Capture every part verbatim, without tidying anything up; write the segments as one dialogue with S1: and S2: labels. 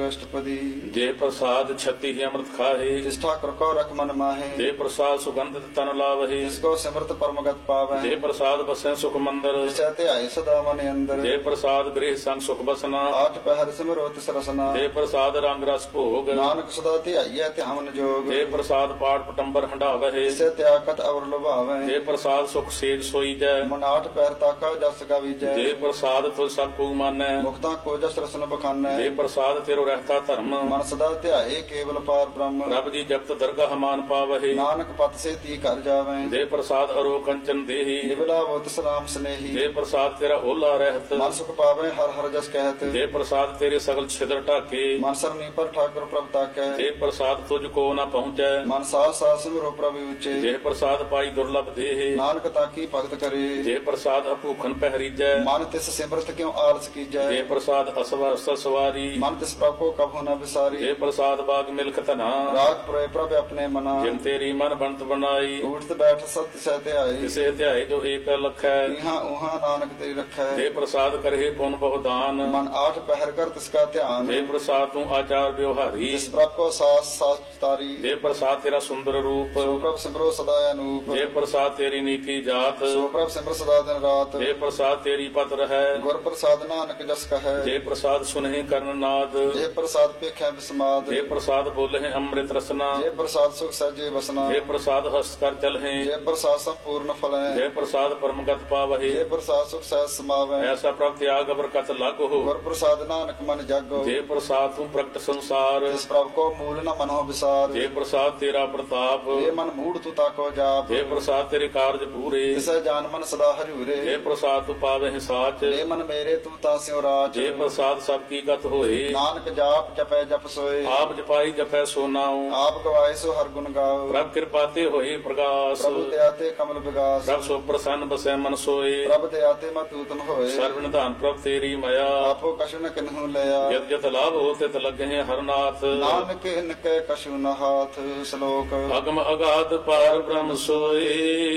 S1: अष्टपदी।
S2: जे प्रसाद छत्ती ही अमृत खाहे,
S1: जिस ठाकुर को रख मन माहे,
S2: जे प्रसाद सुगंधित तन लावहे,
S1: जिसको सिमरत परमगत पावे,
S2: जे प्रसाद बसे सुख मंदिर,
S1: जिसे ध्याए सदा मन अंदर,
S2: जे प्रसाद गृह संग सुख बसना,
S1: आठ पहर सिमरो तिस रसना,
S2: जे प्रसाद रंग रस भोग,
S1: नानक सदा ध्याइए ध्यान जोग,
S2: जे प्रसाद पाठ पटंबर हंडावहे,
S1: जिसे त्यागत अवर लुभावे,
S2: जे प्रसाद सुख सेज सोई जय,
S1: मन आठ पहर ताका जस गावीजै,
S2: जे प्रसाद तुझ सब को मानै,
S1: मुक्ता को जस रसन बखानै,
S2: जे प्रसाद तेरो रहता धर्म,
S1: मन सदा ध्याए केवल पार ब्रह्म,
S2: रब जी जपत दरगाह मान पावहे,
S1: नानक पत से ती कर जावे,
S2: जे प्रसाद अरो कंचन देही,
S1: निबला वो तिस राम स्नेही,
S2: जे प्रसाद तेरा ओला रहत,
S1: मन सुख पावे हर हर जस कहत,
S2: जे प्रसाद तेरे सगल छिद्र ढाके,
S1: मन सरनी पर ठाकुर प्रभ ताकै,
S2: जे प्रसाद तुझको न पहुँचै,
S1: मन सास सास सिमरो प्रभु उच्चे,
S2: जे प्रसाद पाई दुर्लभ देहे,
S1: नानक ताकी भगत करे,
S2: जे प्रसाद अभूखन पहरीजै,
S1: मन तिस सिमरत क्यों आलस कीजै,
S2: जे प्रसाद असवर सवारी,
S1: मन तिस प्रभु को कभू न विसारी,
S2: जे प्रसाद बाग मिल्क तना,
S1: राग प्रय प्रभ अपने मना,
S2: जिन तेरी मन बनत बनाई,
S1: उठत बैठ सत्य सहते आए,
S2: किसे ध्याय जो एक लखै,
S1: यहाँ उहाँ नानक तेरी रखै,
S2: जे प्रसाद करहे पुन बहुदान,
S1: मन आठ पहर कर तिसका ध्यान,
S2: जे प्रसाद तू आचार व्यवहारी,
S1: जिस प्रभ को सास सास तारी,
S2: जे प्रसाद तेरा सुंदर रूप,
S1: सो प्रभ सिमरो सदा अनूप,
S2: जे प्रसाद तेरी नीकी जात,
S1: सो प्रभ सिमर सदा दिन रात,
S2: जे प्रसाद तेरी पत रहै,
S1: गुर प्रसाद नानक जस कहे,
S2: जे प्रसाद सुनहि कर्ण नाद,
S1: जे प्रसाद पेखै विस्माद,
S2: जे प्रसाद बोलहि अमृत रसना,
S1: जे प्रसाद सुख सहजे बसना,
S2: जे प्रसाद हस्त कर चलहि,
S1: जे प्रसाद संपूर्ण फल है,
S2: जे प्रसाद परमगत पावहि,
S1: जे प्रसाद सुख सहज समावे,
S2: ऐसा प्रभ त्याग बरकत लागो,
S1: गुर प्रसाद नानक मन जागो,
S2: जे प्रसाद तू प्रकट संसार,
S1: जिस प्रभ को मूल न मनो विसार,
S2: जे प्रसाद तेरा प्रताप,
S1: जे मन मूढ़ तू ताको जाप,
S2: जे प्रसाद तेरे कार्य पूरे,
S1: जिसे जान मन सदा हरिउरे,
S2: जे प्रसाद तू पावहि साच,
S1: जे मन मेरे तू तास्यो राज,
S2: जे प्रसाद सब की गत होए,
S1: नानक जाप जपै जप सोए,
S2: आप जपाई जपै सो नाउ,
S1: आप गवाए सो हर गुण गाओ,
S2: प्रभ कृपा ते होए प्रकाश,
S1: प्रभु दयाते कमल विगास,
S2: प्रभ सो प्रसन्न बसै मन सोए,
S1: प्रभ दयाते मत उत्तम होए,
S2: सर्व निधान प्रभ तेरी मया,
S1: आपो कछु न किन्हु लया,
S2: जत जत लाभ होते त लगे हरनाथ,
S1: नानक इनके कछु न हाथ। श्लोक
S2: अगम अगाध पार ब्रह्म सोए,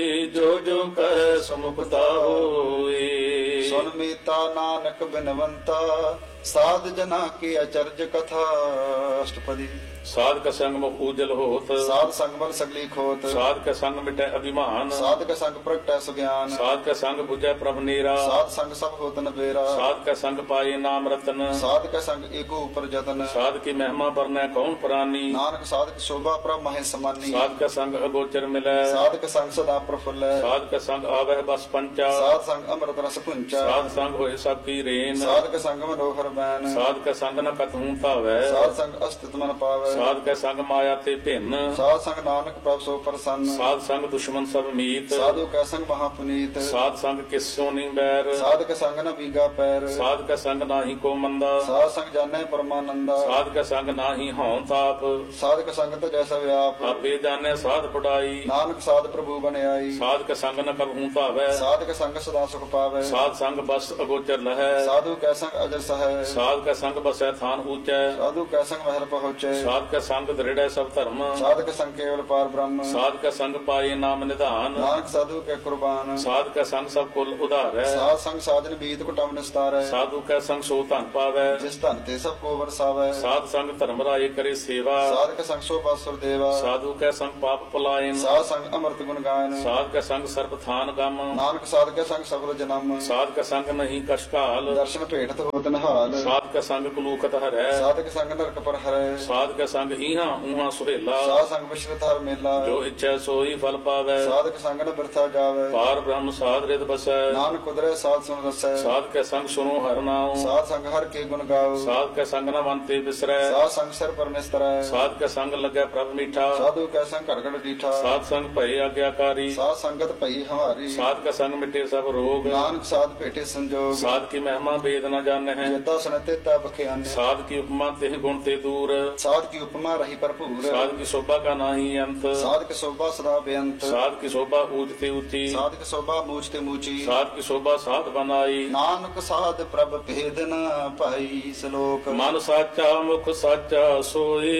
S2: जो जो कह समुपता होए,
S1: सुन मीता नानक बिनवंता, साध जना की अचर्ज कथा। अष्टपदी।
S2: साध का संग मुख उजल होत,
S1: साध संग बल सगली खोत,
S2: साध का संग मिटै अभिमान,
S1: साध का संग प्रगटै सुज्ञान,
S2: साध का संग बुझै प्रभ नीरा,
S1: साध संग सब होत न बेरा,
S2: साध का संग पाए नाम रतन,
S1: साध का संग एको ऊपर जतन,
S2: साध की महिमा बरनै कौन प्राणी,
S1: नानक साध की शोभा प्रभ महे समानी,
S2: साध का संग अगोचर मिलै,
S1: साध का संग सदा प्रफुल्ल,
S2: साध का संग आवह बस पंचा,
S1: साध संग अमृत रस पुंचा,
S2: साध संग होए सब की रेन,
S1: साध का संग मनोहर बैन,
S2: साध का संग न कतहूँ पावै,
S1: साध संग अस्तित्व मन पावै,
S2: साध का संग माया ते भिन्न,
S1: साध संग नानक प्रभ सो प्रसन्न,
S2: साध संग दुश्मन सब मीत,
S1: साधु का संग महापुनीत,
S2: साध संग किस सोनी बैर,
S1: साध का संग न बीगा पैर,
S2: साध का संग नाही को मंदा,
S1: साध संग जाने परमानंदा,
S2: साध का संग नाही हौं ताप,
S1: साध का संग तो जैसा व्याप,
S2: आपे जाने साध पढ़ाई,
S1: नानक साध प्रभु बने आई,
S2: साध का संग न कबहूँ पावै,
S1: साध का संग सदा सुख पावे,
S2: साध संग बस अगोचर लहै,
S1: साधु का संग अजर सहे,
S2: साध का संग बसै थान ऊंचै,
S1: साधु का संग महल पहुँचे,
S2: साध का संग दृढ़ सब धर्म,
S1: साध का संग केवल पार ब्रह्म,
S2: साध का संग पाए नाम निधान,
S1: नानक साधु के कुर्बान,
S2: साध का संग सब कुल उधार है,
S1: साध संग साधन बीत कुटुंब निस्तार है,
S2: साधु का संग सो धन पावै,
S1: जिस धन ते सब को बरसावे,
S2: साध संग धर्म राय करे सेवा,
S1: साध का संग शोभा सुरदेवा,
S2: साधु का संग पाप पलायन,
S1: साध संग अमृत गुण गायन,
S2: साध का संग सर्प थान गम,
S1: नानक साध के संग सफल जन्म,
S2: साध का संग नहीं कशकाल,
S1: दर्शन भेटत होत नहाल,
S2: साध का संग कुलूकत हरै,
S1: साध के संग नरक पर हरै,
S2: साध का संग इहाँ उहाँ सुहेला,
S1: साध संग विश्रत हर मेला,
S2: जो इच्छा सोई फल पावै,
S1: साध के संग न बिरथा जावे,
S2: पार ब्रह्म साध रित बसै,
S1: नानक कुदरे साध सुन रसै,
S2: साध के संग सुनो हर नाम,
S1: साध संग हर के गुण गाओ,
S2: साध के संग न मनते बिसरै,
S1: साध संग सिर पर निस्तरै,
S2: साध के संग लगै प्रभ मीठा,
S1: साधु के संग घड़घड़ डीठा,
S2: साध संग भय आज्ञाकारी,
S1: साध संगत भई हमारी,
S2: साध का संग मिटे सब रोग,
S1: नानक साध भेटे संजोग,
S2: साध की महिमा वेद न जाने हैं,
S1: जेता सुनते ता बख्यान,
S2: साध की उपमा तेह गुण ते दूर,
S1: साध की उपमा रही भरपूर,
S2: साध की शोभा का नाही अंत,
S1: साध की शोभा सदा बेअंत,
S2: साध की शोभा ऊंचते ऊंची,
S1: साध की शोभा मूझते मूची,
S2: साध की शोभा साध बनाई,
S1: नानक साध प्रभ भेद न पाई। श्लोक
S2: मन साचा मुख साचा सोए,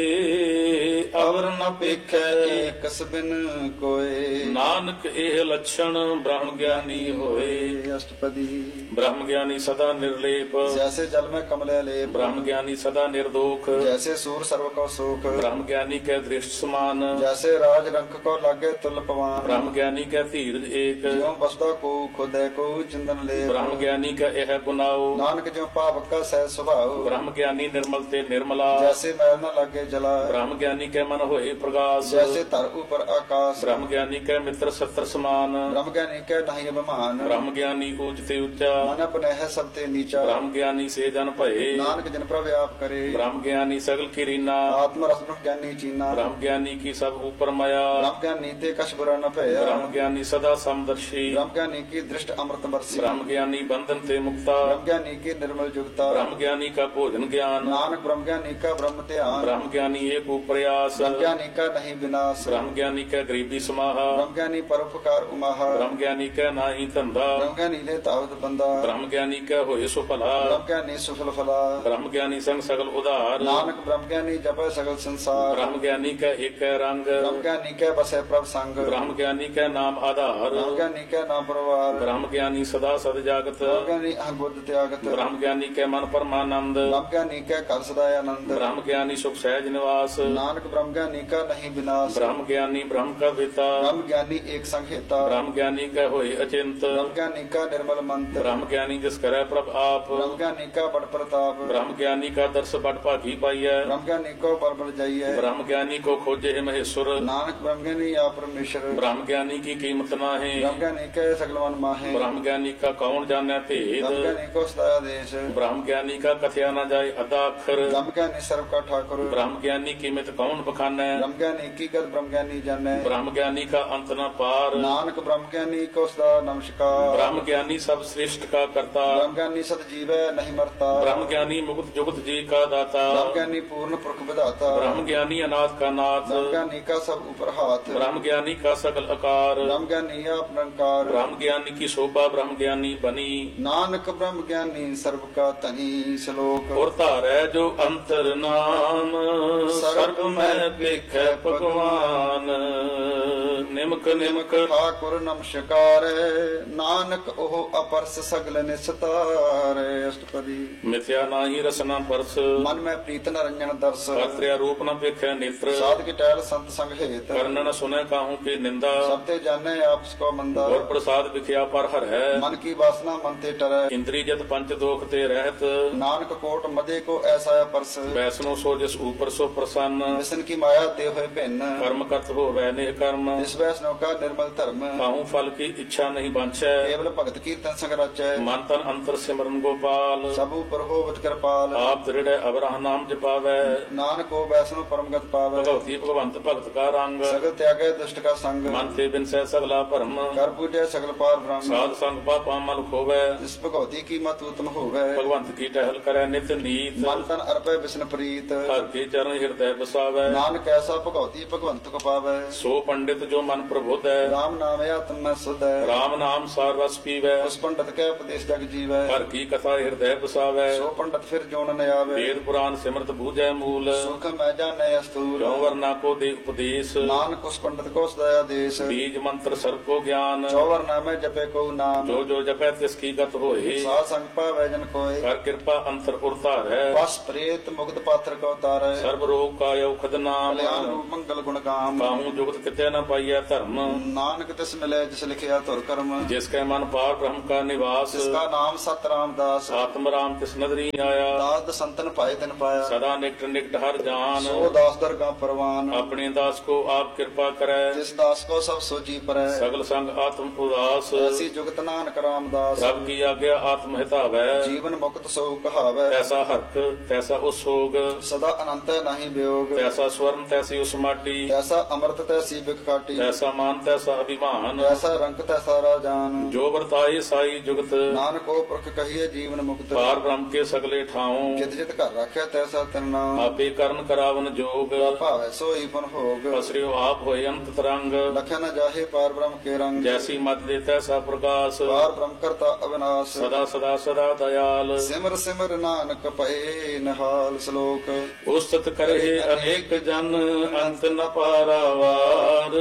S1: अवर न पेखै एकस बिन कोय,
S2: नानक एह लक्षण ब्रह्म ज्ञानी होए।
S1: अष्टपदी।
S2: ब्रह्म ज्ञानी सदा निर्लेप,
S1: जैसे जल में कमले लेप
S2: ब्रह्म ज्ञानी सदा निर्दोख
S1: जैसे सूर सर्व को सुख
S2: ब्रह्म ज्ञानी के दृष्ट समान
S1: जैसे राज रंक को लागे तुल पवान
S2: ब्रह्म ज्ञानी का धीरज एक
S1: ज्यों बसदा को खुदे को चिंदन ले
S2: ब्रह्म ज्ञानी का यह गुनाओ
S1: नानक ज्यों पावक का सह स्वभाव
S2: ब्रह्म ज्ञानी निर्मल ते निर्मला
S1: जैसे मैल न लागे जला
S2: ब्रह्म ज्ञानी के मन होए प्रकाश
S1: जैसे तर ऊपर आकाश
S2: ब्रह्म ज्ञानी के मित्र सत्र समान
S1: ब्रह्म ज्ञानी के नहीं अभिमान
S2: ब्रह्म ज्ञानी ऊंच ते ऊंचा
S1: मन अपने है सब ते नीचा
S2: ब्रह्म ज्ञानी से जन भये
S1: नानक जन प्रव्याप करे
S2: ब्रह्म ज्ञानी सगल की रीना
S1: आत्म रस ब्रह्म ज्ञानी चीना
S2: ब्रह्म ज्ञानी की सब ऊपर माया
S1: ब्रह्म ज्ञानी ते कछ बुरा न भया
S2: ब्रह्म ज्ञानी सदा समदर्शी
S1: ब्रह्म ज्ञानी की दृष्ट अमृत बरसी
S2: ब्रह्म ज्ञानी बंधन ते मुक्ता
S1: ब्रह्म ज्ञानी की निर्मल जुगता
S2: ब्रह्म ज्ञानी का भोजन ज्ञान
S1: नानक ब्रह्म ज्ञानी का ब्रह्म ध्यान
S2: ब्रह्म ज्ञानी एक प्रयास
S1: ब्रह्म ज्ञानी का नहीं विनाश
S2: ब्रह्म ज्ञानी का गरीबी समाहा
S1: ब्रह्म ज्ञानी परोपकार उमाहा
S2: ब्रह्म ज्ञानी का नाही धंधा
S1: ब्रह्म ज्ञानी ले तावत बंदा
S2: ब्रह्म ज्ञानी का होए सुफला
S1: ब्रह्म ज्ञानी सुफल फला
S2: ब्रह्म ज्ञानी संग सगल उदार
S1: नानक ब्रह्म ज्ञानी जपे सगल संसार
S2: ब्रह्म ज्ञानी का एक रंग
S1: ब्रह्म ज्ञानी के बसे प्रभ संग
S2: ब्रह्म ज्ञानी का नाम आधार
S1: ब्रह्म ज्ञानी के नाम परवार
S2: ब्रह्म ज्ञानी सदा सद जागत
S1: ब्रह्म ज्ञानी अहबुद्ध त्यागत
S2: ब्रह्म ज्ञानी के मन परमानंद
S1: ब्रह्म ज्ञानी के कर सदाय आनंद
S2: ब्रह्म ज्ञानी सुख सहज निवास
S1: नानक ब्रह्म ज्ञानी का नहीं विनाश
S2: ब्रह्म ज्ञानी ब्रह्म का पिता
S1: ब्रह्म ज्ञानी एक संहिता
S2: ब्रह्म ज्ञानी का होए अचिंत
S1: ब्रह्म ज्ञानी का निर्मल मंत्र
S2: ब्रह्म ज्ञानी जिस करे प्रभ आप
S1: ब्रह्म ज्ञानी का बड़ प्रताप
S2: ब्रह्म ज्ञानी का दर्श बड़ भागी पाइय
S1: ब्रह्म ज्ञानी को बड़ बड़ जाइए
S2: ब्रह्म ज्ञानी को खोजे है महेश्वर
S1: नानक ब्रह्म ज्ञानी या परमेश्वर
S2: ब्रह्म ज्ञानी की कीमत ना है
S1: ब्रह्म ज्ञानी के सगलवन माहे
S2: ब्रह्म ज्ञानी का कौन जाने भेद
S1: ब्रह्म ज्ञानी को सदा देश
S2: ब्रह्म ज्ञानी का कथया न जाए अदा अक्षर
S1: ब्रह्म ज्ञानी सर्व का ठाकुर
S2: ब्रह्म ज्ञानी कीमत कौन बखाने
S1: ब्रह्म ज्ञानी की गत ब्रह्म ज्ञानी जाने
S2: ब्रह्म ज्ञानी का अंत न पार
S1: नानक ब्रह्म ज्ञानी को सदा नमस्कार
S2: ब्रह्म ज्ञानी सब श्रेष्ठ का करता
S1: ब्रह्म ज्ञानी सद जीव नहीं मरता
S2: ब्रह्म ज्ञानी मुक्त जुगत जी का दाता
S1: ब्रह्म ज्ञानी पूर्ण पुरख विधाता
S2: ब्रह्म ज्ञानी अनाथ का नाथ
S1: ब्रह्म ज्ञानी का सब ऊपर हाथ
S2: ब्रह्म ज्ञानी का सकल आकार
S1: ब्रह्म ज्ञानी आप निरंकार
S2: ब्रह्म ज्ञानी की शोभा ब्रह्म ज्ञानी बनी
S1: नानक ब्रह्म ज्ञानी सर्व का तनी श्लोक
S2: और धारै जो अंतर नाम सर्व में लिखै भगवान निमक निमक
S1: ठाकुर नमस्कार नानक ओह अपरस सगल निस्तार अष्टपदी
S2: मिथ्या नाही रसना परस
S1: मन में प्रीत नरंजन दर्श
S2: कर्त्या रूप न पेखै नेत्र
S1: साध की टहल संत संग हेत
S2: कर्णन सुनै काहू की निंदा
S1: सबते जाने आपस को मंदा
S2: और प्रसाद बिखिया पर हर है
S1: मन की वासना मन ते टरै
S2: इंद्री जत पंच दोख ते रहत
S1: नानक कोट मदे को ऐसा परस
S2: वैष्णो सो जिस ऊपर सो प्रसन्न
S1: विष्णु की माया ते हुए भिन्न
S2: कर्म करत हो वैने कर्म
S1: इस वैष्णव का निर्मल धर्म
S2: काहू फल की इच्छा नहीं बांछै
S1: केवल भगत कीर्तन संग रचै
S2: मन तन अंतर सिमरन गोपाल
S1: सब ऊपर होवत कृपाल
S2: आप दृढ़ अवराह नाम जपावै
S1: नानक को वैष्णव परमगत पावै
S2: भगवती भगवंत भगत का रंग
S1: सगल त्यागे दुष्ट का संग
S2: मन ते बिन सह सगला भरम
S1: कर पूजे सगल पार ब्रह्म
S2: साध संग पापा मल खोवै
S1: जिस भगवती की मत उत्तम होवै
S2: भगवंत की टहल करे नित नीत
S1: मन तन अर्पय विष्णु प्रीत
S2: हर के चरण हृदय बसावै
S1: नानक ऐसा भगवती भगवंत को पावै
S2: सो पंडित जो मन प्रबुद्ध है
S1: राम नाम आत्म में सुध है
S2: राम नाम सार रस पीवै
S1: उस पंडित के उपदेश जग जीवै
S2: हर की कथा हृदय बसावै
S1: सो पंडित फिर जोन न आवे
S2: वेद पुराण सिमरत बूझै मूल
S1: सुख मैं जाने अस्तूल
S2: क्यों वरना को दे उपदेश
S1: नानक उस पंडित को सदया देश
S2: बीज मंत्र सर्व को ज्ञान
S1: चौवर नामे जपे को नाम
S2: जो जो जपै तिसकी गत होए
S1: साध संग पावै जन कोय
S2: कर कृपा अंतर उरतार है
S1: बस प्रेत मुक्त पात्र को तारै
S2: सर्व रोग का औखद नाम
S1: कल्याण रूप मंगल गुण काम
S2: काहू जुगत किते न पाइय धर्म
S1: नानक तिस मिले जिस लिखिया तुर कर्म
S2: जिसके मन पार ब्रह्म का निवास
S1: जिसका नाम सत रामदास
S2: आत्म राम तिस नदरी आया
S1: दास संतन पाए दिन पाया
S2: सदा निकट निकट हर जान
S1: सो दास दरगाह परवान
S2: अपने दास को आप कृपा करे
S1: जिस दास को सब सोची परै
S2: सगल संग आत्म उदास
S1: ऐसी जुगत नानक रामदास
S2: सब की आज्ञा आत्म हितावै
S1: जीवन मुक्त सो कहावै
S2: तैसा हर्क तैसा उसोग
S1: सदा अनंत नहीं वियोग
S2: तैसा स्वर्ण तैसी उस माटी
S1: तैसा अमृत तैसी बिख काटी
S2: तैसा मान तैसा अभिमान
S1: तैसा रंग तैसा राजान
S2: जो वर्ताए साई जुगत
S1: नानक को पुरख कहिए जीवन मुक्त
S2: पार ब्रह्म के सगले ठाऊं
S1: जित जित कर रखे तैसा तिरना
S2: आपे करण करावन जोग
S1: भावे सोई पुन भोग
S2: पसरियो आप होए अंत तरंग
S1: लखे न जाहे पार ब्रह्म के रंग
S2: जैसी मत दे तैसा प्रकाश
S1: पार ब्रह्म करता अविनाश
S2: सदा सदा सदा दयाल
S1: सिमर सिमर नानक पए नहाल श्लोक
S2: उस्तत करे अनेक जन अंत न पारावार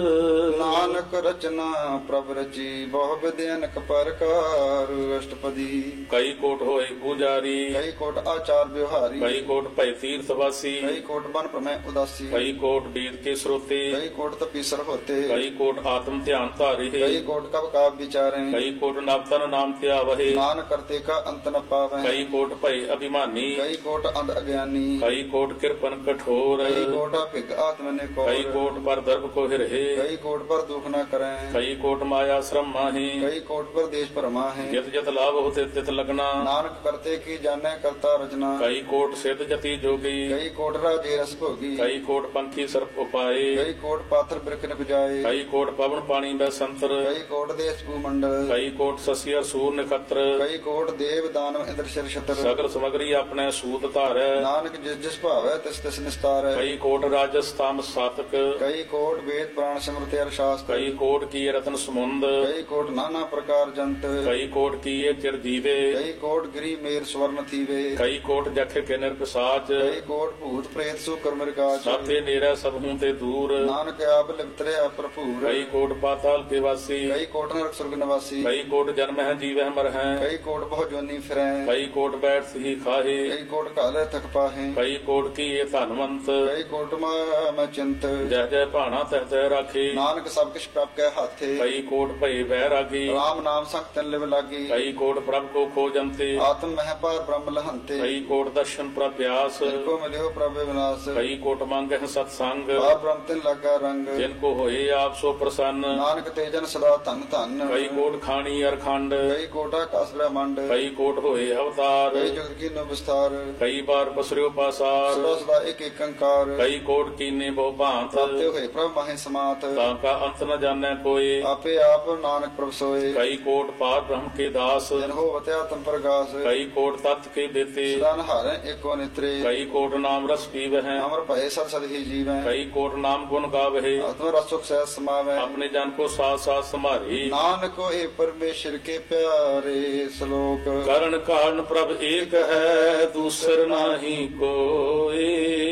S1: ਨਾਨਕ ਰਚਨਾ ਪ੍ਰਭ ਰਚੀ ਬਹੁ ਵਿਧ ਅਨਕ ਪ੍ਰਕਾਰ। ਅਸ਼ਟਪਦੀ।
S2: ਕਈ ਕੋਟ ਹੋਏ ਪੂਜਾਰੀ,
S1: ਕਈ ਕੋਟ ਆਚਾਰ ਵਿਵਹਾਰੀ,
S2: ਕਈ ਕੋਟ ਭੈ ਤੀਰਥ ਵਾਸੀ,
S1: ਕਈ ਕੋਟ ਬਨ ਪ੍ਰਮੈ ਉਦਾਸੀ,
S2: ਕਈ ਕੋਟ ਵੇਦ ਕੇ ਸਰੋਤੇ,
S1: ਕਈ ਕੋਟ ਤਪੀਸਰ ਹੋਤੇ,
S2: ਕਈ ਕੋਟ ਆਤਮ ਧਿਆਨ ਧਾਰੇ,
S1: ਕਈ ਕੋਟ ਕਬ ਕਾਬ ਵਿਚਾਰੇ,
S2: ਕਈ ਕੋਟ ਨਵਤਨ ਨਾਮ ਧਿਆਵਹਿ,
S1: ਨਾਨਕ ਕਰਤੇ ਕਾ ਅੰਤ ਨ ਪਾਵੈ,
S2: ਕਈ ਕੋਟ ਭੈ ਅਭਿਮਾਨੀ,
S1: ਕਈ ਕੋਟ ਅੰਧ ਅਗਿਆਨੀ,
S2: ਕਈ ਕੋਟ ਕਿਰਪਨ ਕਠੋਰ,
S1: ਕਈ ਕੋਟ ਭਿਗ ਆਤਮ ਨੇ ਕੋ,
S2: ਕਈ ਕੋਟ ਪਰ ਦਰਬ ਕੋ ਹਿਰਹਿ,
S1: ਕਈ ਕੋਟ ਪਰ ਦੁਖ ਨ ਕਰੈ,
S2: ਕਈ ਕੋਟ ਮਾਇਆ ਸ਼ਰਮ ਮਾਹੀ,
S1: ਕਈ ਕੋਟ ਪਰ ਦੇਸ਼ ਭਰਮਾ ਹੈ,
S2: ਜਿਤ ਜਿਤ ਲਾਭ ਹੋਤੇ ਤਿਤ ਲਗਨਾ,
S1: ਨਾਨਕ ਕਰਤੇ ਕੀ ਜਾਣੈ ਕਰਤਾ ਰਚਨਾ,
S2: ਕਈ ਕੋਟ ਸਿੱਧ ਜਤੀ ਜੋਗੀ,
S1: ਕਈ ਕੋਟ ਰਾਜੇ ਰਸ ਭੋਗੀ,
S2: ਕਈ ਕੋਟ ਪੰਖੀ ਸਰਪ ਉਪਾਏ,
S1: ਕਈ ਕੋਟ ਪਾਥਰ ਬਿਰਖ ਨ ਬਜਾਏ,
S2: ਕਈ ਕੋਟ ਪਵਨ ਪਾਣੀ ਬੈ ਸੰਤਰ,
S1: ਕਈ ਕੋਟ ਦੇਸ ਭੂ ਮੰਡਲ,
S2: ਕਈ ਕੋਟ ਸਸਿਆ ਸੂਰ ਨਖਤਰ,
S1: ਕਈ ਕੋਟ ਦੇਵ ਦਾਨਵ ਇੰਦਰ ਸ਼ਰ ਛਤਰ,
S2: ਸਗਲ ਸਮਗਰੀ ਆਪਣੇ ਸੂਤ ਧਾਰੈ,
S1: ਨਾਨਕ ਜਿਸ ਜਿਸ ਭਾਵੈ ਤਿਸ ਤਿਸ ਨਿਸਤਾਰੈ,
S2: ਕਈ ਕੋਟ ਰਾਜਸਥਾਮ ਸਾਤਕ,
S1: ਕਈ ਕੋਟ ਵੇਦ ਪ੍ਰਾਣ ਸਿਮਰਤਿ ਅਰ ਸ਼ਾਸਤਰ,
S2: ਕਈ ਕੋਟ ਕੀ ਰਤਨ ਸਮੁੰਦ,
S1: ਕਈ ਕੋਟ ਨਾਨਾ ਪ੍ਰਕਾਰ ਜੰਤ,
S2: ਕਈ ਕੋਟ ਕੀਏ ਚਿਰ ਜੀਵੇ,
S1: ਕਈ ਕੋਟ ਗਿਰੀ ਮੇਰ ਸਵਰਨ ਥੀਵੇ,
S2: ਕਈ ਕੋਟ ਜਖ ਕੇ ਨਿਰਪਸਾਚ,
S1: ਕਈ ਕੋਟ ਭੂਤ ਪ੍ਰੇਤ ਸੋ ਕਰਮ ਰਿਕਾਜ,
S2: ਸਾਥੇ ਨੇਰਾ ਸਭ ਹੂੰ ਤੇ ਦੂਰ,
S1: ਨਾਨਕ ਆਪ ਲਿਪਤਰਿਆ ਭਰਪੂਰ,
S2: ਕਈ ਕੋਟ ਪਾਤਾਲ ਕੇ ਵਾਸੀ,
S1: ਕਈ ਕੋਟ ਨਰਕ ਸੁਰਗ ਨਿਵਾਸੀ,
S2: ਕਈ ਕੋਟ ਜਨਮ ਹੈ ਜੀਵੈ ਮਰ ਹੈ,
S1: ਕਈ ਕੋਟ ਬਹੁ ਜੋਨੀ ਫਿਰੈ,
S2: ਕਈ ਕੋਟ ਬੈਠ ਸਹੀ ਖਾਹੇ,
S1: ਕਈ ਕੋਟ ਕਾਲੇ ਥਕ ਪਾਹੇ,
S2: ਕਈ ਕੋਟ ਕੀਏ ਧਨਵੰਤ,
S1: ਕਈ ਕੋਟ ਮਾ ਮੈਂ ਚਿੰਤ,
S2: ਜਹ ਜਹ ਭਾਣਾ ਤਹ ਤਹ ਰਾਖੇ,
S1: ਨਾਨਕ ਸਭ ਕਿਛ ਪ੍ਰਭ ਕੈ ਹਾਥੇ,
S2: ਕਈ ਕੋਟ ਭਏ ਬਹਿ ਰਾਗੀ,
S1: ਰਾਮ ਨਾਮ ਸੰਗ ਤਨ ਲਿਵ ਲਾਗੀ,
S2: ਕਈ ਕੋਟ ਪ੍ਰਭ ਕੋ ਖੋਜੰਤੇ,
S1: ਆਤਮ ਮਹਿ ਪਾਰ ਬ੍ਰਹਮ ਲਹੰਤੇ,
S2: ਕਈ ਕੋਟ ਦਰਸ਼ਨ ਪ੍ਰਭ ਪਿਆਸ,
S1: ਤਿਨ ਕੋ ਮਿਲਿਓ ਪ੍ਰਭ ਵਿਨਾਸ਼,
S2: ਕਈ ਕੋਟ ਮੰਗਹਿ ਸਤ ਸੰਗ,
S1: ਪਾਰ ਬ੍ਰਹਮ ਤਿਨ ਲਾਗਾ ਰੰਗ,
S2: ਜਿਨ ਕੋ ਹੋਏ ਆਪ ਸੋ ਪ੍ਰਸੰਨ,
S1: ਨਾਨਕ ਤੇ ਜਨ ਸਦਾ ਧਨ ਧਨ,
S2: ਕਈ ਕੋਟ ਖਾਣੀ ਅਰਖੰਡ,
S1: ਕਈ ਕੋਟਾ ਕਸ ਬ੍ਰਹਮੰਡ,
S2: ਕਈ ਕੋਟ ਹੋਏ ਅਵਤਾਰ,
S1: ਕਈ ਜੁਗਤ ਕੀ ਨੋ ਵਿਸਤਾਰ,
S2: ਕਈ ਬਾਰ ਪਸਰਿਓ ਪਾਸਾਰ,
S1: ਸਦਾ ਸਦਾ ਇੱਕ ਇੱਕ ਅੰਕਾਰ,
S2: ਕਈ ਕੋਟ ਕੀਨੇ ਬਹੁ ਭਾਂਤ,
S1: ਤਾਤੇ ਹੋਏ ਪ੍ਰਭ ਮਾਹੇ ਸਮਾਤ,
S2: ਤਾਂ ਕਾ ਅੰਤ ਨ ਜਾਣੈ ਕੋਏ,
S1: ਆਪੇ ਆਪ ਨਾਨਕ ਪ੍ਰਭ ਸੋਏ,
S2: ਕਈ ਕੋਟ ਪਾਰ ਬ੍ਰਹਮ ਕੇ ਦਾਸ,
S1: ਜਨ ਹੋ ਵਤਿਆ ਤਮ ਪ੍ਰਗਾਸ,
S2: ਕਈ ਕੋਟ ਤਤ ਕੇ ਦੇਤੇ,
S1: ਸਦਾ ਨਹਾਰੈ ਏਕੋ ਨਿਤਰੇ,
S2: ਕਈ ਕੋਟ ਨਾਮ ਰਸ ਪੀਵਹਿ,
S1: ਅਮਰ ਭਏ ਸਦ ਸਦ ਹੀ ਜੀਵੈ,
S2: ਕਈ ਕੋਟ ਨਾਮ ਗੁਣ ਗਾਵਹਿ,
S1: ਆਤਮ ਰਸ ਸੁਖ ਸਹਿ ਸਮਾਵੈ,
S2: ਆਪਣੇ ਜਨ ਕੋ ਸਾਥ ਸਾਥ ਸੰਭਾਰੀ,
S1: ਨਾਨਕ ਹੋਏ ਪਰਮੇਸ਼ਰ ਕੇ ਪਿਆਰੇ। ਸ਼ਲੋਕ।
S2: ਕਰਨ ਕਾਰਨ ਪ੍ਰਭ ਏਕ ਹੈ, ਦੂਸਰ ਨਾਹੀ ਕੋਏ,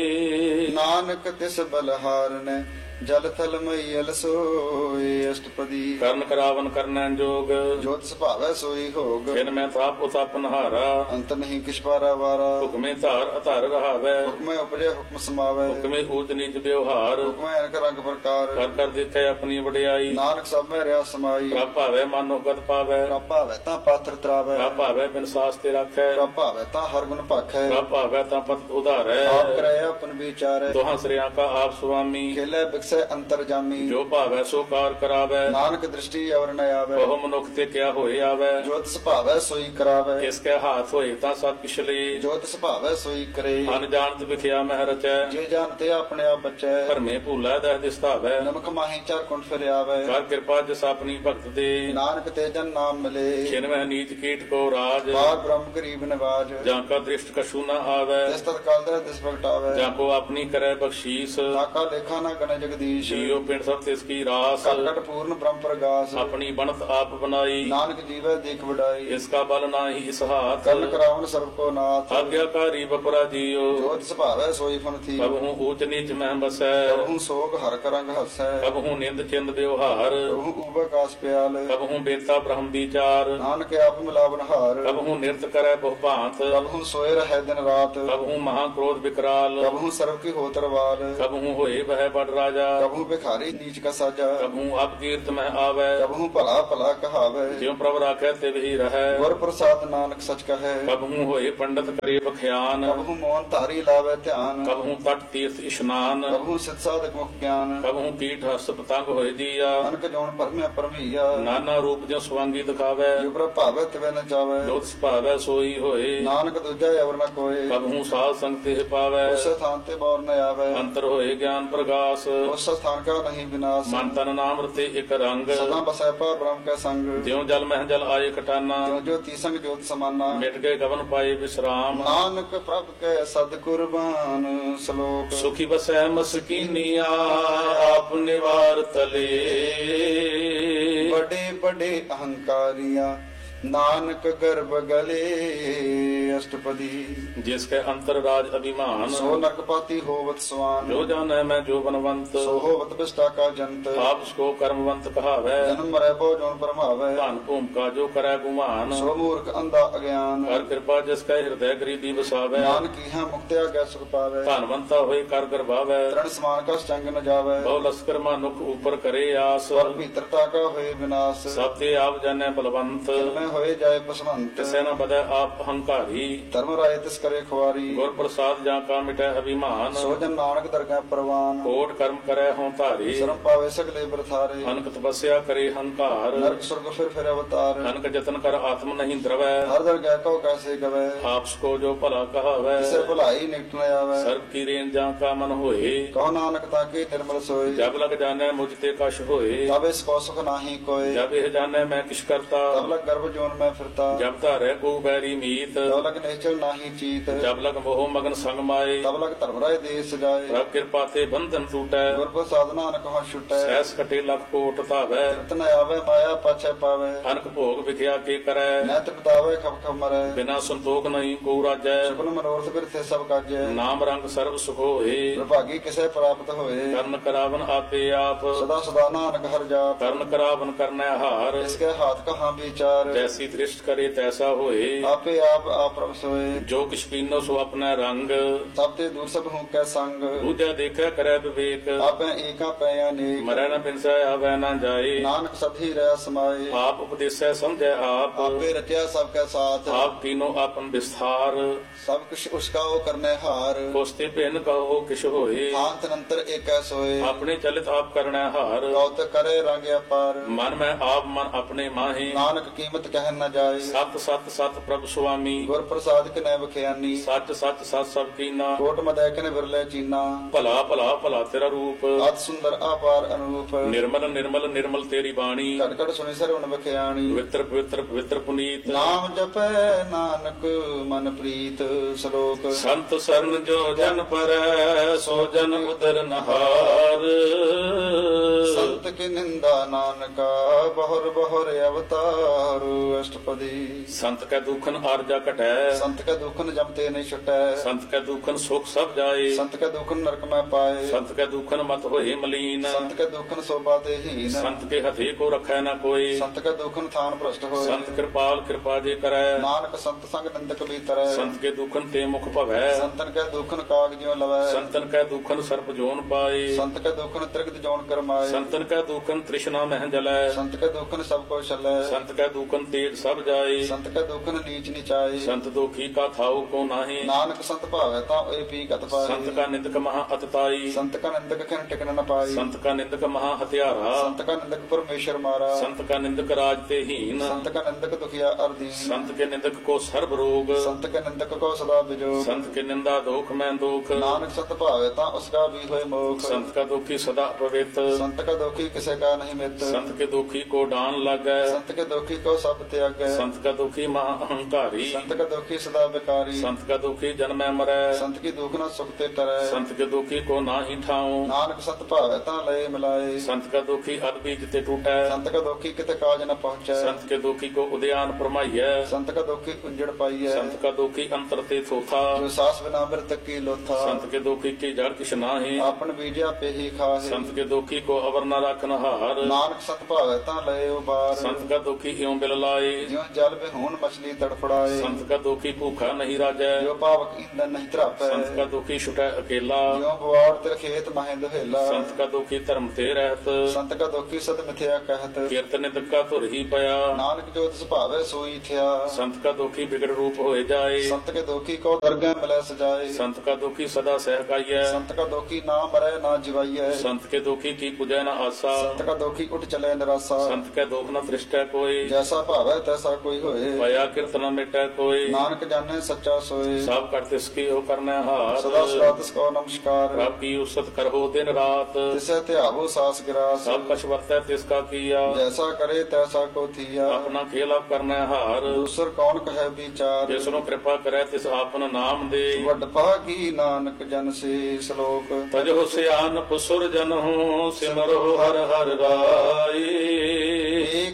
S1: ਨਾਨਕ ਤਿਸ ਬਲਹਾਰਨੈ ਜਲ ਥਲ ਮਈਲ ਸੋਏ। ਅਸ਼ਟਪਦੀ।
S2: ਕਰਨ ਕਰਾਵਨ ਕਰਨੈ ਜੋਗ,
S1: ਜੋਤ ਸੁਭਾਵੈ ਸੋਈ ਹੋਗ,
S2: ਬਿਨ ਮੈਂ ਤਾਪ ਉਤਪ ਨਹਾਰਾ,
S1: ਅੰਤ ਨਹੀਂ ਕਿਛ ਪਾਰਾ ਵਾਰਾ,
S2: ਹੁਕਮੇ ਧਾਰ ਅਧਾਰ ਰਹਾਵੈ,
S1: ਹੁਕਮੈ ਉਪਜੈ ਹੁਕਮ ਸਮਾਵੈ,
S2: ਹੁਕਮੇ ਊਚ ਨੀਚ ਵਿਵਹਾਰ,
S1: ਹੁਕਮੈ ਅਨਕ ਰੰਗ ਪ੍ਰਕਾਰ,
S2: ਕਰ ਕਰ ਦੇਖੈ ਆਪਣੀ ਵਡਿਆਈ,
S1: ਨਾਨਕ ਸਭ ਮੈਂ ਰਿਆ ਸਮਾਈ,
S2: ਪ੍ਰਭ ਭਾਵੈ ਮਨ ਉਗਤ ਪਾਵੈ,
S1: ਪ੍ਰਭ ਭਾਵੈ ਤਾਂ ਪਾਤਰ ਤਰਾਵੈ,
S2: ਪ੍ਰਭ ਭਾਵੈ ਬਿਨ ਸਾਸ ਤੇ ਰਾਖੈ,
S1: ਪ੍ਰਭ ਭਾਵੈ ਤਾਂ ਹਰ ਗੁਣ ਭਾਖੈ,
S2: ਪ੍ਰਭ ਭਾਵੈ ਤਾਂ ਪਤ ਉਧਾਰੈ,
S1: ਆਪ ਕਰੈ ਆਪਨ ਵਿਚਾਰੈ,
S2: ਦੋਹਾਂ ਸ੍ਰਿਆਂ ਕਾ ਆਪ ਸੁਆਮੀ,
S1: ਖੇਲੇ ਬਿਕਸੈ ਅੰਤਰ ਜਾਮੀ,
S2: ਜੋ ਭਾਵੈ ਸੋ ਕਾਰ ਕਰਾਵੈ,
S1: ਨਾਨਕ ਦ੍ਰਿਸ਼ਟੀ ਅਵਰ ਨ ਆਵੈ,
S2: ਬਹੁ ਮਨੁੱਖ ਤੇ ਕਿਆ ਹੋਏ ਆਵੈ,
S1: ਜੋਤ ਸੁਭਾਵੈ ਸੋਈ ਕਰਾਵੈ,
S2: ਇਸ ਕੈ ਹਾਥ ਹੋਏ ਤਾਂ ਸਭ ਕਿਛ ਲੇ,
S1: ਜੋਤ ਸੁਭਾਵੈ ਸੋਈ ਕਰੇ,
S2: ਅਨਜਾਣਤ ਵਿਖਿਆ ਮਹਿ ਰਚੈ,
S1: ਜੇ ਜਾਣਤੇ ਆਪਣੇ ਆਪ ਬਚੈ,
S2: ਭਰਮੇ ਭੂਲਾ ਦਹਿ ਦਿਸਤਾਵੈ,
S1: ਨਮਕ ਮਾਹੀ ਚਾਰ ਕੁੰਡ ਫਿਰ ਆਵੈ,
S2: ਕਰ ਕਿਰਪਾ ਜਿਸ ਆਪਣੀ ਭਗਤ ਦੇ,
S1: ਨਾਨਕ ਤੇ ਜਨ ਨਾਮ ਮਿਲੇ,
S2: ਖਿਨ ਮਹਿ ਨੀਚ ਕੀਟ ਕੋ ਰਾਜ,
S1: ਪਾਰ ਬ੍ਰਹਮ ਗਰੀਬ ਨਿਵਾਜ,
S2: ਜਾਂ ਕਾ ਦ੍ਰਿਸ਼ਟ ਕਛੂ ਨ ਆਵੈ,
S1: ਤਿਸ ਤਤ ਕਾਲ ਦਰ ਦਿਸ ਪ੍ਰਗਟਾਵੈ,
S2: ਜਾਂ ਕੋ ਆਪਣੀ ਕਰੈ ਬਖਸ਼ੀਸ,
S1: ਤਾਕਾ ਲੇਖਾ ਨਾ ਗਣ ਜਗਦੀਸ਼,
S2: ਜੀਉ ਪਿੰਡ ਸਭ ਤਿਸ ਕੀ ਰਾਸ,
S1: ਕਟਕਟ ਪੂਰਨ ਬ੍ਰਹਮ ਪ੍ਰਗਾਸ,
S2: ਆਪਣੀ ਬਣਤ ਆਪ ਬਨਾਈ,
S1: ਨਾਨਕ ਜੀਵੈ ਦੇਖ ਵਡਾਈ,
S2: ਇਸ ਕਾ ਬਲ ਨਾਹੀ ਇਸ ਹਾਥ,
S1: ਕਰਨ ਕਰਾਵਨ ਸਰਬ ਕੋ ਨਾਥ,
S2: ਆਗਿਆਕਾਰੀ ਬਪਰਾ ਜੀਉ,
S1: ਜੋਤ ਸੁਭਾਵੈ ਸੋਈ ਫਨ ਥੀ,
S2: ਕਬਹੂ ਊਚ ਨੀਚ ਮਹਿ ਬਸੈ,
S1: ਕਬਹੂ ਸੋਗ ਹਰ ਕਰੰਗ ਹਸੈ,
S2: ਕਬਹੂ ਨਿੰਦ ਚਿੰਦ ਵਿਵਹਾਰ,
S1: ਕਬਹੂ ਉਬਕਾਸ ਪਿਆਲ,
S2: ਕਬਹੂ ਬੇਤਾ ਬ੍ਰਹਮ ਵਿਚਾਰ,
S1: ਨਾਨਕ ਆਪ ਮਿਲਾਵਨ ਹਾਰ,
S2: ਕਬਹੂ ਨਿਰਤ ਕਰੈ ਬਹੁ ਭਾਂਤ,
S1: ਕਬਹੂ ਸੋਏ ਰਹਿ ਦਿਨ ਰਾਤ,
S2: ਕਬਹੂ ਮਹਾ ਕ੍ਰੋਧ ਵਿਕਰਾਲ,
S1: ਕਬਹੂ ਸਰਬ ਕੀ ਹੋਤ ਰਵਾਲ,
S2: ਕਬਹੂ ਹੋਏ ਬਹਿ ਬੜ ਰਾਜਾ,
S1: ਕਬਹੂ ਭਿਖਾਰੀ ਨੀਚ ਕਾ ਸਾਜਾ,
S2: ਕਬਹੂ ਅਪ ਕੀਰਤ ਮਹਿ ਆਵੈ,
S1: ਕਬਹੂ ਭਲਾ ਭਲਾ ਕਹਾਵੈ,
S2: ਜਿਉ ਪ੍ਰਭ ਰਾਖੈ ਤਿਵ ਹੀ ਰਹੈ,
S1: ਗੁਰ ਪ੍ਰਸਾਦ ਨਾਨਕ ਸਚ ਕਹੈ,
S2: ਕਬਹੂ ਹੋਏ ਪੰਡਤ ਕਰੇ ਬਖਿਆਨ,
S1: ਕਬਹੂ ਮੋਹਨ ਧਾਰੀ ਲਾਵੈ ਧਿਆਨ,
S2: ਕਬਹੂ ਤਟ ਤੀਰਥ ਇਸ਼ਨਾਨ,
S1: ਕਬਹੂ ਸਿਤ ਸਾਧਕ ਮੁਖ ਗਿਆਨ,
S2: ਕਬਹੂ ਕੀਟ ਹਸ ਪਤੰਗ ਹੋਏ ਦੀਆ,
S1: ਅਨਕ ਜੋਨ ਪਰਮਿਆ ਪਰਮਈਆ,
S2: ਨਾਨਾ ਰੂਪ ਜਿਉ ਸਵਾਂਗੀ ਦਿਖਾਵੈ,
S1: ਜੋ ਪ੍ਰਭ ਭਾਵੈ ਤਿਵੈ ਨ ਜਾਵੈ,
S2: ਜੋਤ ਸੁਭਾਵੈ ਸੋਈ ਹੋਏ,
S1: ਨਾਨਕ ਦੂਜਾ ਅਵਰ ਨ ਕੋਏ,
S2: ਕਬਹੂ ਸਾਧ ਸੰਗ ਤੇ ਪਾਵੈ,
S1: ਉਸ ਸਥਾਨ ਤੇ ਬੌਰ ਨ ਆਵੈ,
S2: ਅੰਤਰ ਹੋਏ ਗਿਆਨ ਪ੍ਰਗਾਸ,
S1: ਉਸ ਸਥਾਨ ਕਾ ਨਹੀਂ ਵਿਨਾਸ਼,
S2: ਮਨ ਤਨ ਨਾਮ ਰਤੇ ਇਕ ਰੰਗ,
S1: ਸਦਾ ਬਸੈ ਪਾਰ ਬ੍ਰਹਮ ਕੈ ਸੰਗ,
S2: ਜਿਉ ਜਲ ਮਹਿ ਜਲ ਆਏ ਕਟਾਨਾ,
S1: ਜੋ ਜੋ ਤੀਸੰਗ ਜੋਤ ਸਮਾਨਾ,
S2: ਮਿਟ ਗਏ ਗਵਨ ਪਾਏ ਵਿਸਰਾਮ,
S1: ਨਾਨਕ ਪ੍ਰਭ ਕੈ ਸਦ ਕੁਰਬਾਨ। ਸ਼ਲੋਕ।
S2: ਸੁਖੀ ਬਸੈ ਮਸਕੀਨੀਆ ਆਪ ਨਿਵਾਰ ਤਲੇ,
S1: ਬੜੇ ਬੜੇ ਅਹੰਕਾਰੀਆਂ ਨਾਨਕ ਗਰਭ ਗਲੇ ਅਸ਼ਟਪਦੀ।
S2: जिसके अंतर राज अभिमान,
S1: ਸੋ ਨਰਕਪਾਤੀ ਹੋਵਤ ਸਵਾਨ।
S2: जो जाने मैं जो बनवंत,
S1: ਸੋ ਹੋਵਤ ਬਿਸਟਾ ਕਾ ਜੰਤ।
S2: आप उसको कर्मवंत कहावै,
S1: ਜਨਮ ਮਰੈ ਬਹੁ ਜੋਨ ਪਰਮਾਵੈ।
S2: धन भूम का जो करे गुमान,
S1: ਸੋ ਮੂਰਖ ਅੰਧਾ ਅਗਿਆਨ।
S2: कर कृपा जिसका हृदय गरीबी बसावै,
S1: ਨਾਨਕ ਇਹਾਂ ਮੁਕਤਿਆ ਗੈ ਸੁਖ ਪਾਵੈ।
S2: धनवंता होए कर गर्भावै,
S1: ਤ੍ਰਣ ਸਮਾਨ ਕਾ ਚੰਗ ਨ ਜਾਵੈ।
S2: बहु लश्कर मानुख ऊपर करे आस,
S1: ਪਰ ਭੀਤਰਤਾ ਕਾ ਹੋਏ ਵਿਨਾਸ਼।
S2: सब ते आप जाने बलवंत,
S1: ਮੈਂ ਹੋਏ ਜਾਏ ਪਸਵੰਤ।
S2: तिसे न बदै आप अहंकारी,
S1: ਧਰਮ ਰਾਏ ਤਿਸ ਕਰੇ ਖੁਆਰੀ।
S2: गुर प्रसाद जा का मिटै अभिमान,
S1: ਸੋ ਜਨ ਨਾਨਕ ਦਰਗਹਿ ਪ੍ਰਵਾਨ।
S2: कोट कर्म करे हों धारी,
S1: ਸ਼ਰਮ ਪਾਵੇ ਸਗਲੇ ਬਰਥਾਰੇ।
S2: अनक तपस्या करे हंकार,
S1: ਨਰਕ ਸੁਰਗ ਫਿਰ ਫਿਰ ਅਵਤਾਰ।
S2: अनक जतन कर आत्म नहीं द्रवै,
S1: ਹਰ ਦਰਗਹਿ ਕਉ ਕੈਸੇ ਗਵੈ।
S2: आपस को जो भला कहावै,
S1: ਕਿਸੇ ਭੁਲਾਈ ਨਿਕਟ ਨ ਆਵੈ।
S2: सर्व की रेन जा का मन होए,
S1: ਕਹੋ ਨਾਨਕ ਤਾਕੇ ਨਿਰਮਲ ਸੋਏ।
S2: जब लग जाने मुझ ते कश होए,
S1: ਤਬ ਇਸ ਕੋ ਸੁਖ ਨਾਹੀ ਕੋਏ।
S2: जब यह जाने मैं किश करता,
S1: ਤਬ ਲਗ ਗਰਭ ਜੋਨ ਮੈਂ ਫਿਰਤਾ।
S2: जब धारे को बैरी मीत,
S1: ਤਬ ਲਗ ਨਿਸ਼ਚਲ ਨਾਹੀ ਚੀਤ।
S2: जब लग मोह मगन संग माए,
S1: ਤਬ ਲਗ ਧਰਮ ਰਾਏ ਦੇਸ ਜਾਏ।
S2: प्रभ कृपा ते बंधन टूटै,
S1: ਗੁਰ ਪ੍ਰਸਾਦ ਨਾਨਕ ਹਉ ਛੁਟੈ।
S2: सहस कटे लख कोट धावै,
S1: ਤਨ ਆਵੇ ਮਾਇਆ ਪਾਛੈ ਪਾਵੇ।
S2: अनक भोग विख्या के करै,
S1: ਨੈਤ ਬਤਾਵੇ ਖਬ ਖਬ ਮਰੈ।
S2: बिना संतोख नहीं को राजै,
S1: ਸੁਪਨ ਮਨੋਰਥ ਬਿਰਥੇ ਸਭ ਕਾਜੈ।
S2: नाम रंग सर्व सुख होए,
S1: ਪ੍ਰਭਾਗੀ ਕਿਸੇ ਪ੍ਰਾਪਤ ਹੋਏ।
S2: कर्ण करावन आपे आप,
S1: ਸਦਾ ਸਦਾ ਨਾਨਕ ਹਰ ਜਾਪ।
S2: कर्ण करावन करनै हार,
S1: ਇਸਕੇ ਹਾਥ ਕਹਾਂ ਵਿਚਾਰ।
S2: जैसी दृष्ट करे तैसा होए,
S1: ਆਪੇ ਆਪ ਆਪਰਮ ਸੋਏ।
S2: जो किछ पीनो सो अपना रंग,
S1: ਸਭ ਤੇ ਦੂਰ ਸਭ ਹੂੰ ਕੈ ਸੰਗ।
S2: दूजा देखै करै विवेक,
S1: ਆਪੇ ਏਕਾ ਪੈ ਅਨੇਕ।
S2: मरै न बिनसै आवै न जाए,
S1: ਨਾਨਕ ਸਭੀ ਰਹਿ ਸਮਾਏ।
S2: आप उपदेसै समझै आप,
S1: ਆਪੇ ਰਚਿਆ ਸਭ ਕੈ ਸਾਥ।
S2: आप कीनो आपन विस्तार,
S1: ਸਭ ਕੁਛ ਉਸਕਾ ਉਹ ਕਰਨੇ ਹਾਰ।
S2: कोस्ते भिन्न कहो किछ होए,
S1: ਹਾਥ ਨੰਤਰ ਏਕੈ ਸੋਏ।
S2: अपने चलित आप करनै हार,
S1: ਗੌਤ ਕਰੇ ਰੰਗ ਅਪਾਰ।
S2: मन में आप मन अपने माहे,
S1: ਨਾਨਕ ਕੀਮਤ ਕਹਿ ਨ ਜਾਏ।
S2: सत सत सत प्रभु स्वामी,
S1: ਗੁਰ ਪ੍ਰਸਾਦ ਕਿਨੈ ਬਖਿਆਨੀ।
S2: सच सच सत सब कीना,
S1: ਕੋਟ ਮਦੈ ਕਿਨ ਵਿਰਲੇ ਚੀਨਾ।
S2: भला भला भला तेरा रूप,
S1: ਅਤ ਸੁੰਦਰ ਆਪਾਰ ਅਨੂਪ।
S2: निर्मल निर्मल निर्मल तेरी बाणी,
S1: ਘਟ ਘਟ ਸੁਣੀ ਸਰਵਣ ਬਖਿਆਣੀ।
S2: पवित्र पवित्र पवित्र पुनीत,
S1: ਨਾਮ ਜਪੈ ਨਾਨਕ ਮਨ ਪ੍ਰੀਤ। ਸ਼ਲੋਕ
S2: संत सरन जो जन पर सो जन उदर नहार,
S1: ਸੰਤ ਕੀ ਨਿੰਦਾ ਨਾਨਕਾ ਬਹੁਰ ਬਹੁਰ ਅਵਤਾਰ। ਅਸ਼ਟਪਦੀ।
S2: संत कै दुखन आरजा घटै,
S1: ਸੰਤ ਕੈ ਦੁਖਨ ਜਮਤੇ ਨਹੀਂ ਛੁਟੈ।
S2: संत कै दुखन सुख सब जाए,
S1: ਸੰਤ ਕੈ ਦੁਖਨ ਨਰਕ ਮੈਂ ਪਾਏ।
S2: संत कै दुखन मत होए मलीन,
S1: ਸੰਤ ਕੈ ਦੁਖਨ ਸੋਭਾ ਤੇ ਹੀਨ।
S2: संत के हथे को रखै न कोई,
S1: ਸੰਤ ਕੈ ਦੁਖਨ ਥਾਨ ਭ੍ਰਸ਼ਟ ਹੋਏ।
S2: संत कृपाल कृपा जे करै,
S1: ਨਾਨਕ ਸੰਤ ਸੰਗ ਨਿੰਦਕ ਬੀਤਰੈ।
S2: संत के दुखन ते मुख भवै,
S1: ਸੰਤਨ ਕੈ ਦੁਖਨ ਕਾਗ ਜਿਉ ਲਵੈ।
S2: संतन कै दुखन सर्प जोन पाए,
S1: ਸੰਤ ਕੈ ਦੁਖਨ ਤ੍ਰਿਗਤ ਜੋਨ ਕਰਮਾਏ।
S2: संतन कै दुखन तृष्णा मह जलै,
S1: ਸੰਤ ਕੈ ਦੁਖਨ ਸਭ ਕੋ ਛਲੈ।
S2: संत कै दुखन तेज सब जाए,
S1: ਸੰਤ ਕੈ ਦੁਖਨ ਨੀਚ ਨਿਚਾਏ।
S2: संत दुखी का थाऊ को नाहि,
S1: ਨਾਨਕ ਸੰਤ ਭਾਵੈ ਤਾਂ ਓਏ ਪੀ ਕਤ ਪਾਏ।
S2: संत का निंदक महा अतताई,
S1: ਸੰਤ ਕਾ ਨਿੰਦਕ ਖਿਨ ਟਿਕਨ ਨ ਪਾਈ।
S2: संत का निंदक महा हत्यारा,
S1: ਸੰਤ ਕਾ ਨਿੰਦਕ ਪਰਮੇਸ਼ਰ ਮਾਰਾ।
S2: संत का निंदक राज ते हीन,
S1: ਸੰਤ ਕਾ ਨਿੰਦਕ ਦੁਖੀਆ ਅਰਦੀਨ।
S2: संत के निंदक को सर्व रोग,
S1: ਸੰਤ ਕੈ ਨਿੰਦਕ ਕੋ ਸਦਾ ਬਿਜੋਗ।
S2: संत के निंदा दोख में दुख,
S1: ਨਾਨਕ ਸੰਤ ਭਾਵੈ ਤਾਂ ਉਸਕਾ ਵੀ ਹੋਏ ਮੋਖ।
S2: संत का दुखी सदा पवित्र,
S1: ਸੰਤ ਕਾ ਦੁਖੀ ਕਿਸੇ ਕਾ ਨਹੀਂ ਮਿੱਤ।
S2: संत के दुखी को डान लागै,
S1: ਸੰਤ ਕੇ ਦੁਖੀ ਕੋ ਸਭ ਤਿਆਗੈ।
S2: संत का दुखी महा अहंकारी,
S1: ਸੰਤ ਕਾ ਦੁਖੀ ਸਦਾ ਬਿਕਾਰੀ।
S2: संत का दुखी जन्मै मरै,
S1: ਸੰਤ ਕੀ ਦੁਖ ਨ ਸੁਖ ਤੇ ਟਰੈ।
S2: संत के दुखी को नाहि ठाऊं,
S1: ਨਾਨਕ ਸੰਤ ਭਾਵੈ ਤਾਂ ਲਏ ਮਿਲਾਏ।
S2: संत का दुखी अदबीज ते टूटै,
S1: ਸੰਤ ਕਾ ਦੁਖੀ ਕਿਤੇ ਕਾਜ ਨ ਪਹੁੰਚੈ।
S2: संत के दुखी को उद्यान परमाइयै,
S1: ਸੰਤ ਕਾ ਦੁਖੀ ਉਜੜ ਪਾਈਐ।
S2: संत का दुखी अंतर ते थोथा,
S1: ਜੋ ਸਾਸ ਬਿਨਾ ਬਿਰਤ ਕੀ ਲੋਥਾ।
S2: संत के दुखी की जड़ किछ नाहि,
S1: ਆਪਨ ਬੀਜਿਆ ਪੇਹੀ ਖਾਹੇ।
S2: संत के दुखी को अवर न राखन हार,
S1: ਨਾਨਕ ਸੰਤ ਭਾਵੈ ਤਾਂ ਲਏ ਉਬਾਰ।
S2: संत का दुखी इਉਂ बिल लाए,
S1: ਜਿਉ ਜਲ ਬਿਹੂਨ ਮਛਲੀ ਤੜਫੜਾਏ।
S2: संत का दुखी भूखा नहीं राजै,
S1: ਜੋ ਪਾਵਕ ਇੰਦਨ ਨਹੀਂ ਧਰਾਪੈ।
S2: संत का दुखी छुटै अकेला,
S1: ਜਿਉ ਬਵਾੜ ਤੇ ਖੇਤ ਮਹਿ ਦੁਹੇਲਾ।
S2: संत का दुखी धर्म ते रहत,
S1: ਸੰਤ ਕਾ ਦੁਖੀ ਸਦ ਮਿਥਿਆ ਕਹਿਤ।
S2: कीर्तन निंदका धुर ही पया,
S1: ਨਾਨਕ ਜੋ ਤਿਸ ਭਾਵੈ ਸੋਈ ਥਿਆ।
S2: संत का दुखी बिगड़ रूप होए जाए,
S1: ਸੰਤ ਕੇ ਦੁਖੀ ਕੋ ਦਰਗਹਿ ਮਿਲੈ ਸਜਾਏ।
S2: संत का दुखी सदा सहकाइयै,
S1: ਸੰਤ ਕਾ ਦੁਖੀ ਨਾ ਮਰੈ ਨਾ ਜਿਵਾਈਐ।
S2: संत के दुखी की पुजै न आसा,
S1: ਸੰਤ ਕਾ ਦੁਖੀ ਉਠ ਚਲੈ ਨਿਰਾਸਾ।
S2: संत के दुख न दृष्टै कोई,
S1: ਜੈਸਾ ਭਾਵੈ ਤੈਸਾ ਕੋਈ ਹੋਏ।
S2: पया कीर्तन न मिटै कोई,
S1: ਨਾਨਕ ਜਾਣੈ ਸੱਚਾ ਸੋਏ।
S2: सब कर तिसकी हो करनै हार,
S1: ਸਦਾ ਸਦਾ ਤਿਸ ਕੋ ਨਮਸਕਾਰ।
S2: प्रभ की उसत करहो दिन रात,
S1: ਤਿਸੈ ਧਿਆਵੋ ਸਾਸ ਗਿਰਾਸ।
S2: सब कछ वर्तै तिसका किया,
S1: ਜੈਸਾ ਕਰੇ ਤੈਸਾ ਕੋ ਥੀਆ।
S2: अपना खेल अब करनै हार,
S1: ਦੂਸਰ ਕੌਣ ਕਹੈ ਵਿਚਾਰ।
S2: जिसनु कृपा करै तिस आपन नाम दे,
S1: ਵੱਡ ਭਾਗੀ ਨਾਨਕ ਜਨ ਸੇ। ਸ਼ਲੋਕ
S2: तजो सियान पुसुर जन हो सिमरो हर हर राई,
S1: ਏਕ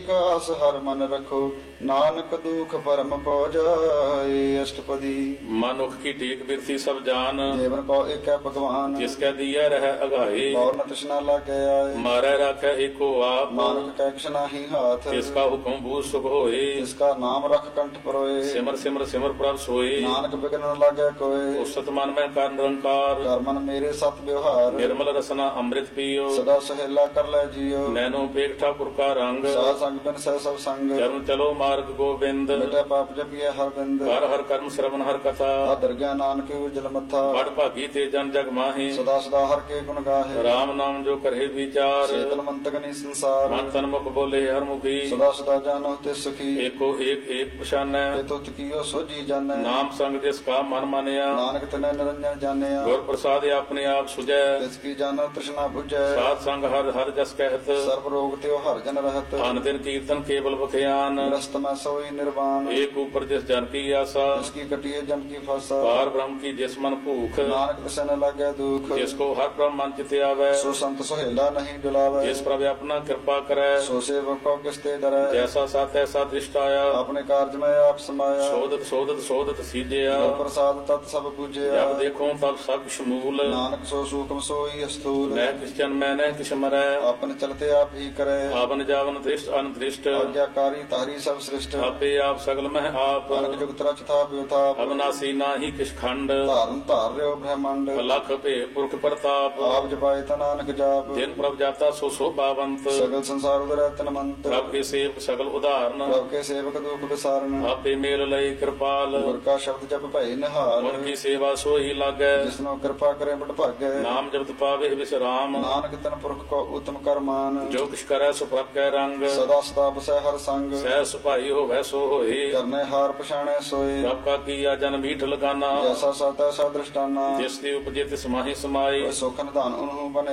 S1: ਏਕ ਆਸ ਹਰ ਮਨ ਰਖੋ ਨਾਨਕ ਦੁਖ ਪਰਮ ਪਉ ਜਾਏ। ਅਸ਼ਟਪਦੀ
S2: ਮਨੁਖ ਕੀ ਟੇਕ ਬਿਰਤੀ ਸਭ ਜਾਨ
S1: ਜੀਵਨ ਕੋ ਏਕੈ ਭਗਵਾਨ
S2: ਜਿਸ ਕੈ ਦੀਐ ਰਹਿ ਅਗਾਏ
S1: ਔਰ ਨ ਤ੍ਰਿਸ਼ਨਾ ਲਾਗੈ ਆਏ।
S2: ਮਾਰੈ ਰਾਖੈ ਏਕੋ ਆਪ
S1: ਨਾਨਕ ਕੈ ਕਿਛ ਨਾਹੀ ਹਾਥ
S2: ਤਿਸ ਕਾ ਹੁਕਮ ਬੂਝ ਸੁਖ ਹੋਏ।
S1: ਜਿਸ ਕਾ ਨਾਮ ਰਖ ਕੰਠ ਪਰੋਏ
S2: ਸਿਮਰ ਸਿਮਰ ਸਿਮਰ ਪ੍ਰਭ ਸੋਏ
S1: ਨਾਨਕ ਬਿਗਨ ਨ ਲਾਗੈ ਕੋਏ।
S2: ਉਸਤ ਮਨ ਮੈਂ ਕਰ ਨਿਰੰਕਾਰ
S1: ਕਰਮਨ ਮੇਰੇ ਸਤ ਵਿਵਹਾਰ
S2: ਨਿਰਮਲ ਰਸਨਾ ਅੰਮ੍ਰਿਤ ਪੀਓ
S1: ਸਦਾ ਸਹੇਲਾ ਕਰ ਲੈ ਜੀਓ।
S2: ਨੈਨੋ ਪੇਖ ਠਾਕੁਰ ਕਾ ਰੰਗ
S1: ਸਾਧ ਸੰਗ ਬਿਨ ਸਹਿ ਸਭ ਸੰਗ
S2: ਚਰਨ ਚਲੋ ਮਾਰਗ ਗੋਬਿੰਦ
S1: ਮਿਟੈ ਪਾਪ ਜਪੀਐ ਹਰ ਬਿੰਦ।
S2: ਹਰ ਹਰ ਕਰਮ ਸ਼ਰਵਨ ਹਰ ਕਥਾ
S1: ਆਦਰ ਗਿਆਨ ਨਾਨਕ ਉਜਲ ਮੱਥਾ
S2: ਬੜ ਭਾਗੀ ਤੇ ਜਨ ਜਗ ਮਾਹੀ
S1: ਸਦਾ ਸਦਾ ਹਰ ਕੇ ਗੁਣ ਗਾਹੇ।
S2: ਰਾਮ ਨਾਮ ਜੋ ਕਰੇ ਵਿਚਾਰ
S1: ਚੇਤਨ ਮੰਤਕ ਨੀ ਸੰਸਾਰ
S2: ਮਨ ਤਨ ਮੁਖ ਬੋਲੇ ਹਰ ਮੁਖੀ
S1: ਸਦਾ ਸਦਾ ਜਾਨੋ ਤੇ ਸੁਖੀ।
S2: ਏਕੋ ਏਕ ਏਕ ਪਛਾਨੈ
S1: ਤੇ ਤੁਤ ਕੀਓ ਸੋਜੀ ਜਾਣੈ
S2: ਨਾਮ ਸੰਗ ਜਿਸ ਕਾ ਮਨ ਮਾਨਿਆ
S1: ਨਾਨਕ ਤਨੈ ਨਿਰੰਜਨ ਜਾਣਿਆ।
S2: ਗੁਰ ਪ੍ਰਸਾਦਿ ਆਪਣੇ ਆਪ ਸੁਝੈ
S1: ਤਿਸ ਕੀ ਜਾਣੋ ਤ੍ਰਿਸ਼ਨਾ 부ਜੈ
S2: ਸਾਧ ਸੰਗ ਹਰ ਹਰ ਜਸ ਕਹਿਤ
S1: ਸਰਬ ਰੋਗ ਤੇ ਹਰ ਜਨ ਰਹਤ।
S2: ਅਨ ਦਿਨ ਕੀਰਤਨ ਕੇਵਲ ਬਖਿਆਨ
S1: ਰਸਤ ਮੈਂ ਸੋਈ ਨਿਰਵਾਣ
S2: ਏਕ ਉਪਰ ਜਿਸ ਜਨ ਕੀ ਆਸਾ
S1: ਜਿਸ ਕੀ ਕਟਿਏ ਜਮ ਕੀ ਫਾਸਾ।
S2: ਪਾਰ ਬ੍ਰਹਮ ਕੀ ਜਿਸ ਮਨ ਭੂਖ
S1: ਨਾਨਕ ਤਿਸੈ ਨ ਲਾਗੈ ਦੁਖ
S2: ਜਿਸ ਕੋ ਹਰ ਬ੍ਰਹਮ ਮਨ ਚਿਤ ਆਵੈ
S1: ਸੋ ਸੰਤ ਸੁਹੇਲਾ ਨਹੀਂ ਡੁਲਾਵੈ।
S2: ਜਿਸ ਪ੍ਰਭ ਆਪਣਾ ਕਿਰਪਾ ਕਰੈ
S1: ਸੋ ਸੇਵਕ ਕੋ ਕਿਸ ਤੇ ਡਰੈ
S2: ਜੈਸਾ ਸਾਥ ਐਸਾ ਦ੍ਰਿਸ਼ਟ ਆਇਆ
S1: ਆਪਣੇ ਕਾਰਜ ਮੈਂ ਆਪ ਸਮਾਇਆ।
S2: ਸੋਧਤ ਸੋਧਤ ਸੋਧਤ ਸੀਜਿਆ
S1: ਗੁਰ ਪ੍ਰਸਾਦ ਤਤ ਸਭ ਪੂਜਿਆ
S2: ਜਬ ਦੇਖੋ ਤਬ ਸਭ ਸ਼ਮੂਲ
S1: ਨਾਨਕ ਸੋ ਸੂਖਮ ਸੋਈ ਅਸਤੂਲ।
S2: ਨੈ ਕਿਸ ਜਨ ਮੈਂ ਨੈ ਕਿਛ ਮਰੈ
S1: ਆਪਨ ਚਲਤੇ ਆਪ ਹੀ ਕਰੈ
S2: ਆਵਨ ਜਾਵਨ ਦ੍ਰਿਸ਼ਟ ਅਨਦ੍ਰਿਸ਼ਟ
S1: ਆਗਿਆਕਾਰੀ ਤਾਰੀ ਸਭ ਸ੍ਰਿਸ਼ਟ।
S2: ਆਪੇ ਆਪ ਸਗਲ ਮਹਿ ਆਪ
S1: ਅਨਕ ਜੁਗਤ ਰਚ ਥਾਪ ਵਿਥਾਪ
S2: ਅਬਨਾਸੀ ਨਾਹੀ ਕਿਛ ਖੰਡ
S1: ਧਾਰਨ ਧਾਰ ਰਿਓ ਬ੍ਰਹਮੰਡ।
S2: ਲਖ ਭੇ ਪੁਰਖ ਪ੍ਰਤਾਪ
S1: ਆਪ ਜਪਾਏ ਤਾ ਨਾਨਕ ਜਾਪ
S2: ਜਿਨ ਪ੍ਰਭ ਜਾਤਾ ਸੋ ਸੋਭਾਵੰਤ
S1: ਸਗਲ ਸੰਸਾਰ ਉਦਰੈ ਤਨਮੰਤ।
S2: ਪ੍ਰਭ ਕੇ ਸੇਵਕ ਸਗਲ ਉਦਾਹਰਨ
S1: ਪ੍ਰਭ ਕੇ ਸੇਵਕ ਦੁਖ ਵਿਸਾਰਨ
S2: ਆਪੇ ਮੇਲ ਲਈ ਕਿਰਪਾਲ
S1: ਗੁਰ ਕਾ ਸ਼ਬਦ ਜਪ ਭਈ ਨਿਹਾਲ।
S2: ਮਨ ਕੀ ਸੇਵਾ ਸੋਈ ਲਾਗੈ
S1: ਜਿਸਨੋ ਕਿਰਪਾ ਕਰੇ ਬਟ ਭਾਗੈ
S2: ਨਾਮ ਜਪਤ ਪਾਵੇ ਵਿਸਰਾਮ
S1: ਨਾਨਕ ਤਨ ਪੁਰਖ ਕੋ ਉਤਮ ਕਰਮਾਨ।
S2: ਜੋ ਕਿਛ ਕਰੈ ਸੋ ਪ੍ਰਭ ਕੈ ਰੰਗ
S1: ਸਦਾ ਸਦਾ ਬਸੈ ਹਰ ਸੰਗ
S2: ਸਹਿ ਸੁਭਾਈ ਹੋਵੈ ਸੋ ਹੋਏ
S1: ਕਰਨੇ ਹਾਰ ਪਛਾਣੈ ਸੋਏ।
S2: ਪ੍ਰਭ ਕਾ ਕੀਆ ਜਨ ਮੀਠ ਲਗਾਨਾ
S1: ਜੈਸਾ ਸਤੈ ਸਾ ਦ੍ਰਿਸ਼ਟਾਨਾ
S2: ਜਿਸ ਦੀ ਉਪਜੇ ਤਿਸ ਮਾਹੀ ਸਮਾਈ
S1: ਸੁਖ ਨਿਧਾਨ ਉਹਨੂੰ ਬਨੇ